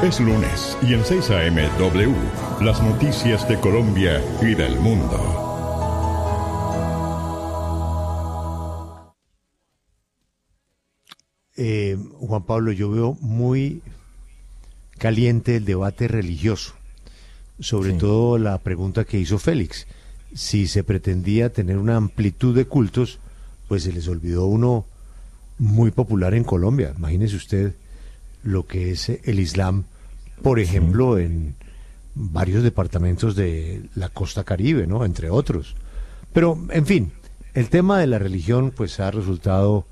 Es lunes y en 6 a.m. W, las noticias de Colombia y del mundo. Juan Pablo, yo veo muy caliente el debate religioso, sobre todo la pregunta que hizo Félix. Si se pretendía tener una amplitud de cultos, pues se les olvidó uno muy popular en Colombia. Imagínese usted lo que es el Islam, por ejemplo, en varios departamentos de la costa Caribe, ¿no? Entre otros. Pero, en fin, el tema de la religión pues ha resultado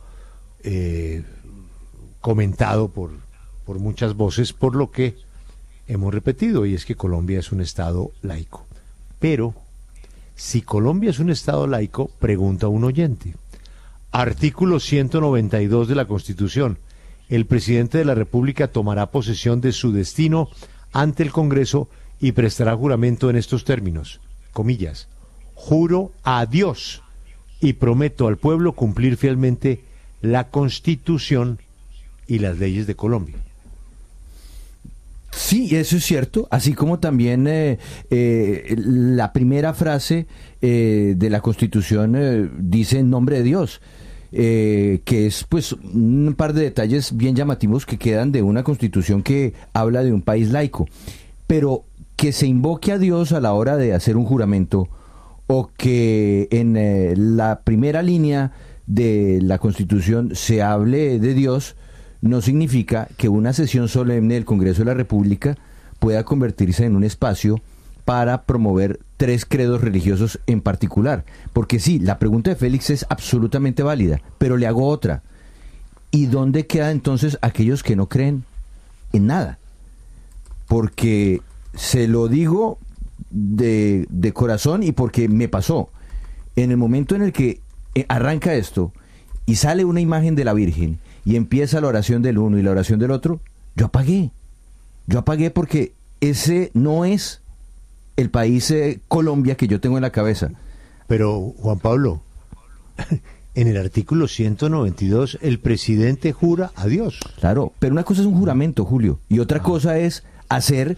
comentado por muchas voces, por lo que hemos repetido, y es que Colombia es un estado laico. Pero, si Colombia es un estado laico, pregunta un oyente, artículo 192 de la Constitución, el presidente de la República tomará posesión de su destino ante el Congreso y prestará juramento en estos términos, comillas, juro a Dios y prometo al pueblo cumplir fielmente la Constitución y las leyes de Colombia. Sí, eso es cierto, así como también la primera frase de la Constitución dice en nombre de Dios. Que es pues un par de detalles bien llamativos que quedan de una constitución que habla de un país laico, pero que se invoque a Dios a la hora de hacer un juramento, o que en la primera línea de la constitución se hable de Dios, no significa que una sesión solemne del Congreso de la República pueda convertirse en un espacio para promover tres credos religiosos en particular. Porque sí, la pregunta de Félix es absolutamente válida, pero le hago otra. ¿Y dónde quedan entonces aquellos que no creen en nada? Porque se lo digo de corazón y porque me pasó. En el momento en el que arranca esto y sale una imagen de la Virgen y empieza la oración del uno y la oración del otro, yo apagué. Yo apagué porque ese no es el país Colombia que yo tengo en la cabeza. Pero, Juan Pablo, en el artículo 192, el presidente jura a Dios. Claro, pero una cosa es un juramento, Julio, y otra cosa es hacer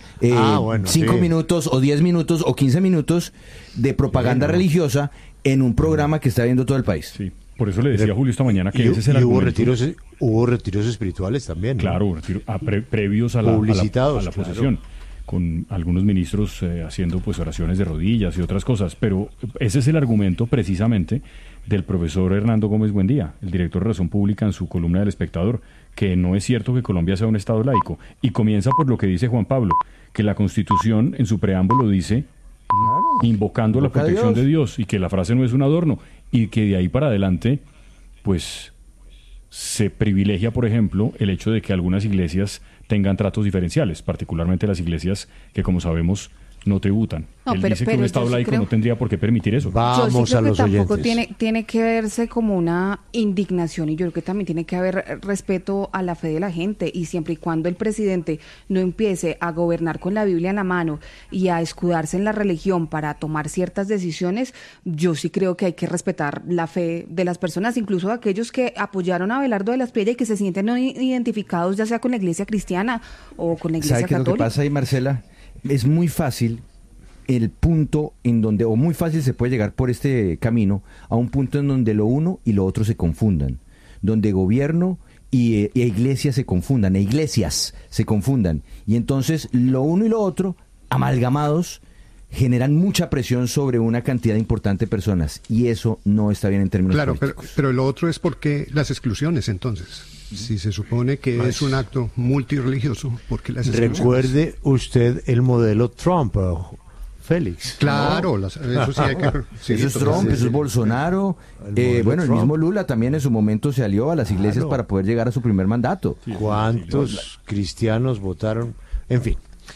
5 minutos o 10 minutos o 15 minutos de propaganda religiosa en un programa que está viendo todo el país. Sí, por eso le decía a Julio esta mañana que ese es el argumento. Hubo retiros espirituales también, ¿no? Claro, previos a la posesión. Claro. Con algunos ministros haciendo pues oraciones de rodillas y otras cosas, pero ese es el argumento precisamente del profesor Hernando Gómez Buendía, el director de Razón Pública, en su columna del Espectador, que no es cierto que Colombia sea un estado laico, y comienza por lo que dice Juan Pablo, que la Constitución en su preámbulo dice invocando la protección de Dios, y que la frase no es un adorno, y que de ahí para adelante pues se privilegia, por ejemplo, el hecho de que algunas iglesias tengan tratos diferenciales, particularmente las iglesias que, como sabemos, no tributan. Él dice que un Estado laico no tendría por qué permitir eso. Vamos a los oyentes. Tampoco tiene que verse como una indignación, y yo creo que también tiene que haber respeto a la fe de la gente, y siempre y cuando el presidente no empiece a gobernar con la Biblia en la mano y a escudarse en la religión para tomar ciertas decisiones, yo sí creo que hay que respetar la fe de las personas, incluso de aquellos que apoyaron a Abelardo de la Espriella y que se sienten no identificados ya sea con la iglesia cristiana o con la iglesia católica. ¿Sabe qué es lo que pasa ahí, Marcela? Es muy fácil el punto en donde, o muy fácil se puede llegar por este camino, a un punto en donde lo uno y lo otro se confundan, donde gobierno y iglesia se confundan, iglesias se confundan, y entonces lo uno y lo otro, amalgamados, generan mucha presión sobre una cantidad importante de personas, y eso no está bien en términos políticos. Claro, pero lo otro es porque las exclusiones, entonces. Si se supone que es un acto multirreligioso, porque las exclusiones... Recuerde usted el modelo Trump, Félix. Claro, eso sí hay que... Sí, eso es Trump, eso es Bolsonaro. El mismo Lula también en su momento se alió a las iglesias para poder llegar a su primer mandato. ¿Cuántos cristianos votaron? En fin.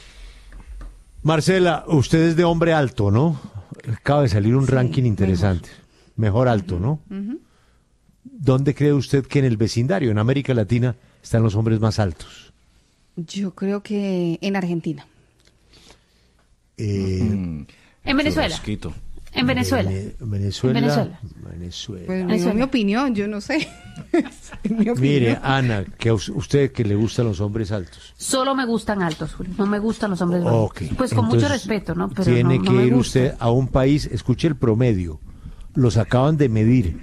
Marcela, usted es de hombre alto, ¿no? Acaba de salir un ranking interesante. Mejor alto, ¿no? ¿Dónde cree usted que en el vecindario, en América Latina, están los hombres más altos? Yo creo que en Argentina. En Venezuela. En Venezuela. Venezuela. Pues mi opinión, yo no sé. Mire, Ana, que a usted que le gustan los hombres altos. Solo me gustan altos, Julio. No me gustan los hombres bajos. Okay. Pues con Entonces, mucho respeto, ¿no? Pero tiene no que me ir gusta. usted a un país, escuche el promedio. Los acaban de medir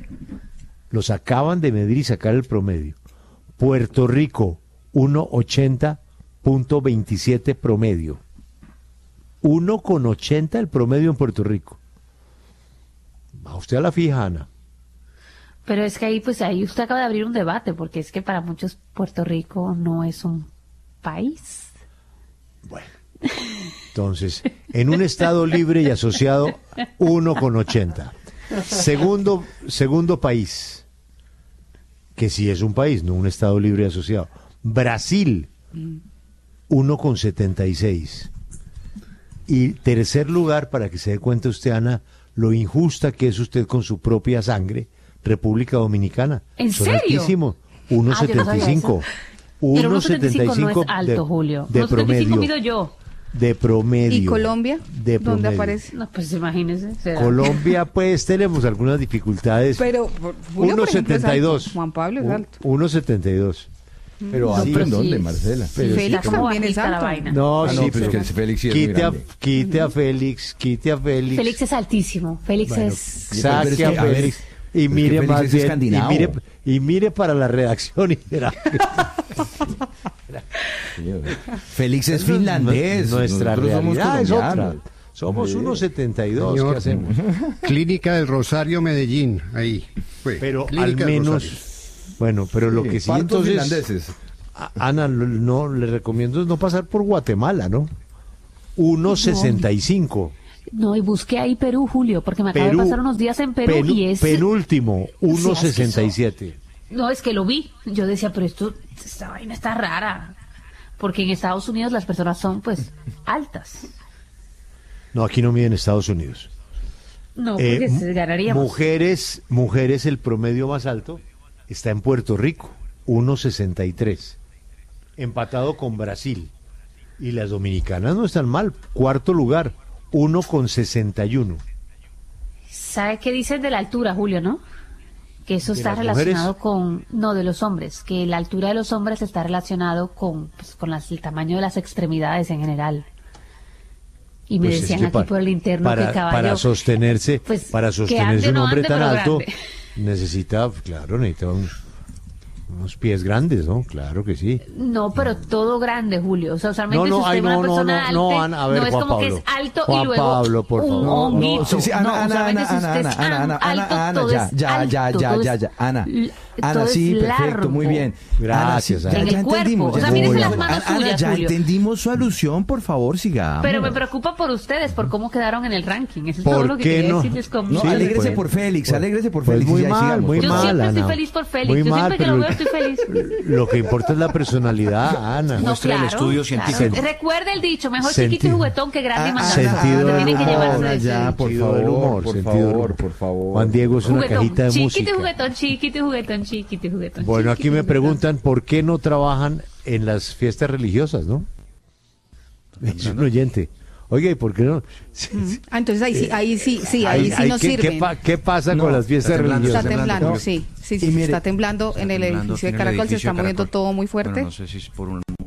y sacar el promedio. Puerto Rico, 1.80.27 promedio. 1.80 el promedio en Puerto Rico. Va usted a la fija, Ana. Pero es que ahí usted acaba de abrir un debate, porque es que para muchos Puerto Rico no es un país. Bueno, entonces, en un estado libre y asociado, 1.80. Segundo país, que sí es un país, no un estado libre y asociado. Brasil, 1.76. Y tercer lugar, para que se dé cuenta usted, Ana, lo injusta que es usted con su propia sangre, República Dominicana. ¿En Son serio? altísimos, 1.75. Pero 1.75 no es alto, Julio. De 1.75 promedio. mido yo. De promedio. ¿Y Colombia? De ¿Dónde promedio. aparece? No, pues imagínese. ¿será? Colombia, pues tenemos algunas dificultades. Pero Julio, por ejemplo, es alto. 1.72. Juan Pablo es alto. 1.72. Pero Sí, ¿en dónde, sí. Marcela? Pero Félix Está como también es bajita la alto. vaina. No, Ah, no, sí, pero es que Félix sí es muy grande. quite a Félix. Félix es altísimo. Félix Bueno, es... saque Pero es que, a a ver, Félix y es que mire Félix más es bien escandinavo. y mire para la redacción y verá. Félix es finlandés. Nuestra Nosotros somos realidad es otra. colombianos. Somos Sí. 1.72. Señor, ¿Qué hacemos? Clínica del Rosario, Medellín, ahí fue. Pero Clínica al del menos, Rosario. bueno, pero lo que sí partos entonces, finlandeses. Ana, no le recomiendo es no pasar por Guatemala, ¿no? 1.65. No, y busqué ahí Perú, Julio, porque me acabo de pasar unos días en Perú y es... penúltimo, Sí, es que 1.67. No, es que lo vi. Yo decía, pero esta vaina está rara. Porque en Estados Unidos las personas son, pues, altas. No, aquí no miden Estados Unidos. No, porque se ganaríamos. Mujeres, el promedio más alto está en Puerto Rico, 1.63. Empatado con Brasil. Y las dominicanas no están mal. Cuarto lugar, 1.61. ¿Sabe qué dicen de la altura, Julio, no? Que eso ¿De está las relacionado mujeres? con... No, de los hombres. Que la altura de los hombres está relacionado con, pues, con el tamaño de las extremidades en general. Y me Pues es decían que aquí por el interno que el caballo... para sostenerse, pues, para que sostenerse ande, un no hombre ande, tan pero alto, grande. necesita unos pies grandes, ¿no? Claro que sí. No, pero todo grande, Julio. O sea, usualmente si usted es una persona alta, Ana, a ver, no es Juan como que Pablo. es alto Juan y luego Pablo, por un favor. honguito. Sí, Ana, usualmente si usted es alto, todo es ya, alto, Ana. todo Ana, es sí, perfecto, largo. muy bien. Gracias, Ana, Ana. En el cuerpo. O sea, mírese las manos Ana, suyas, ya Julio. entendimos su alusión, por favor, sigamos. Pero me preocupa por ustedes, por cómo quedaron en el ranking. Eso es todo ¿Por lo que qué quería no? decirles con No, Sí, alégrese pues, por Félix, pues, alégrese por pues Félix. muy y ya, mal, sigamos, muy por Yo favor. mal, siempre estoy Ana. feliz por Félix. Muy Yo mal, siempre que lo pero veo estoy feliz. Lo que importa es la personalidad, Ana. No, Muestra el claro, estudio claro. científico. Recuerda el dicho, mejor Senti- chiquito y juguetón que grande y mandado. Sentido del Tiene que humor. llamarse Ana, ese ya, dicho. por Sentido del favor, humor, por sentido del favor, humor. por favor. Juan Diego es una Juguetón, cajita de chiquito música. y juguetón, chiquito y juguetón, chiquito y juguetón. Bueno, chiquito aquí y me juguetón. preguntan por qué no trabajan en las fiestas religiosas, ¿no? Es un oyente. Oye, ¿y por qué no? Ah, entonces ahí sí no ¿qué, sirven. ¿qué pasa No, con las fiestas está temblando, religiosas? Está temblando, No. sí, Y mire, está temblando en el edificio de tiene el Caracol, se edificio está de moviendo Caracol. todo muy fuerte. Bueno, no sé si es por un